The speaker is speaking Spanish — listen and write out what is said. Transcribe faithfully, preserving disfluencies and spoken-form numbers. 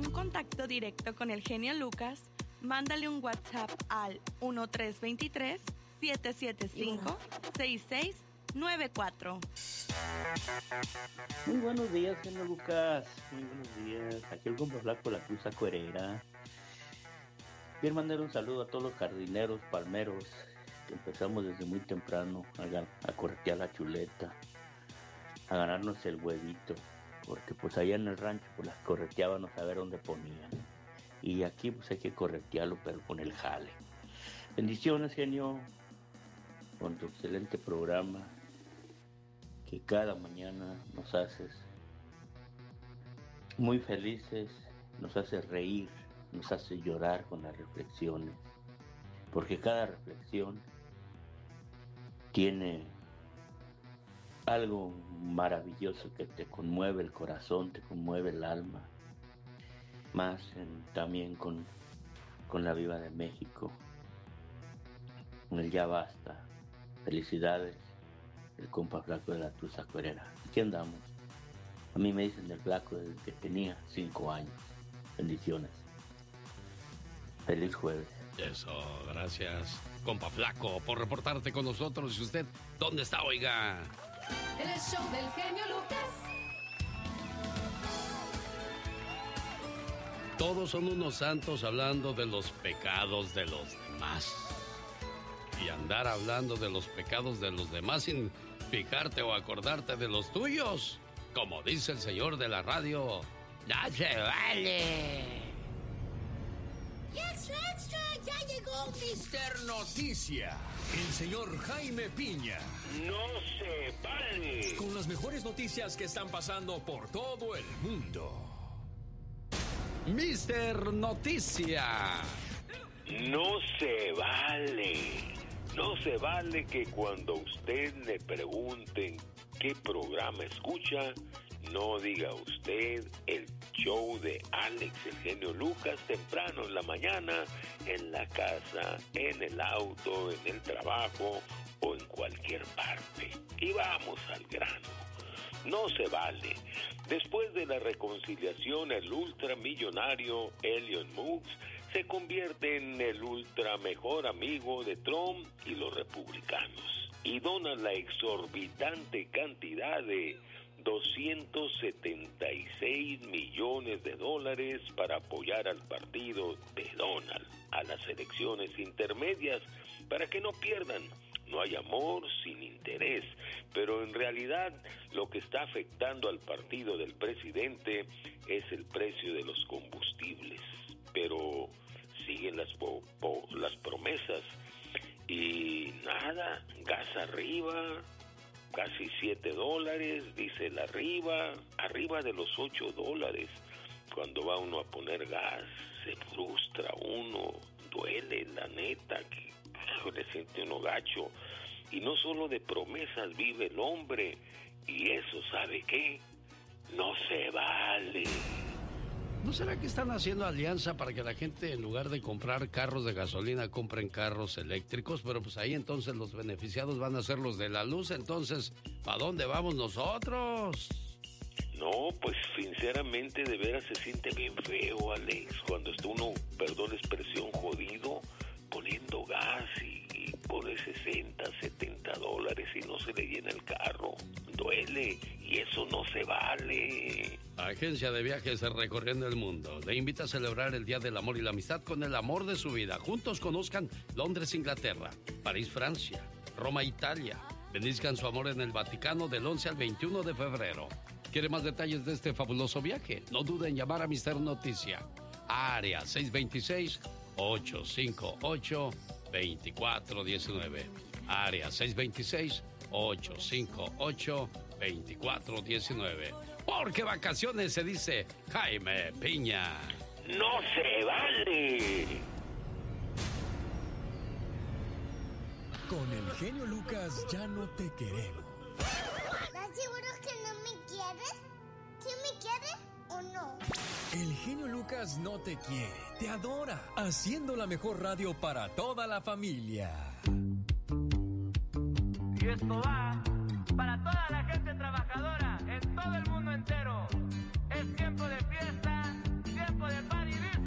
un contacto directo con el genio Lucas, mándale un WhatsApp al uno tres dos tres, siete siete cinco, seis seis nueve cuatro. Muy buenos días, genio Lucas. Muy buenos días. Aquí el compa Flaco, la Cruz Acuerera. Quiero mandar un saludo a todos los jardineros, palmeros, que empezamos desde muy temprano a, a corretear la chuleta, a ganarnos el huevito, porque pues allá en el rancho pues las correteábamos a ver dónde ponían. Y aquí pues hay que corretearlo, pero con el jale. Bendiciones, genio, con tu excelente programa, que cada mañana nos haces muy felices, nos haces reír, nos hace llorar con las reflexiones, porque cada reflexión tiene algo maravilloso que te conmueve el corazón, te conmueve el alma, más en, también con, con la Viva de México, con el Ya Basta. Felicidades, el compa Flaco de la Tusa Cuerera. Aquí andamos. A mí me dicen del Flaco desde que tenía cinco años. Bendiciones. Feliz jueves. Eso, gracias, compa Flaco, por reportarte con nosotros. ¿Y usted dónde está, oiga? En el show del genio Lucas. Todos son unos santos hablando de los pecados de los demás. Y andar hablando de los pecados de los demás sin fijarte o acordarte de los tuyos. Como dice el señor de la radio, ¡ya se vale! ¡Y extra, extra! ¡Ya llegó mister Noticia! El señor Jaime Piña. ¡No se vale! Con las mejores noticias que están pasando por todo el mundo. mister Noticia. No se vale. No se vale que cuando usted le pregunten qué programa escucha, no diga usted el show de Alex, el genio Lucas, temprano en la mañana, en la casa, en el auto, en el trabajo o en cualquier parte. Y vamos al grano. No se vale. Después de la reconciliación, el ultramillonario Elon Musk se convierte en el ultra mejor amigo de Trump y los republicanos y dona la exorbitante cantidad de doscientos setenta y seis millones de dólares para apoyar al partido de Donald a las elecciones intermedias para que no pierdan. No hay amor sin interés, pero en realidad lo que está afectando al partido del presidente es el precio de los combustibles. Pero siguen las, po- po- las promesas y nada, gas arriba, casi siete dólares, diésel arriba, arriba de los ocho dólares. Cuando va uno a poner gas, se frustra uno, duele, la neta, que le siente uno gacho. Y no solo de promesas vive el hombre, y eso, ¿sabe qué? No se vale. ¿No será que están haciendo alianza para que la gente, en lugar de comprar carros de gasolina, compren carros eléctricos? Pero pues ahí entonces los beneficiados van a ser los de la luz. Entonces, ¿para dónde vamos nosotros? No, pues sinceramente de veras se siente bien feo, Alex, cuando está uno, perdón la expresión, jodido, poniendo gas y, y pone sesenta, setenta dólares y no se le llena el carro. Duele y eso no se vale. Agencia de viajes recorriendo el mundo le invita a celebrar el Día del Amor y la Amistad con el amor de su vida. Juntos conozcan Londres, Inglaterra, París, Francia, Roma, Italia. Benizcan su amor en el Vaticano del once al veintiuno de febrero. ¿Quiere más detalles de este fabuloso viaje? No dude en llamar a mister Noticia. Área seis dos seis, ocho cinco ocho, dos cuatro uno nueve. Área seis dos seis, ocho cinco ocho, dos cuatro uno nueve. Porque vacaciones se dice Jaime Piña. ¡No se vale! Con el genio Lucas ya no te queremos. ¿Estás seguro que no me quieres? ¿Sí me quieres o no? El genio Lucas no te quiere, te adora, haciendo la mejor radio para toda la familia. Y esto va para toda la gente trabajadora en todo el mundo entero.